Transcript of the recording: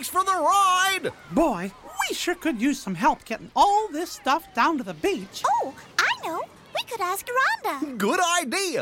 for the ride! Boy, we sure could use some help getting all this stuff down to the beach. Oh, I know. We could ask Rhonda. Good idea.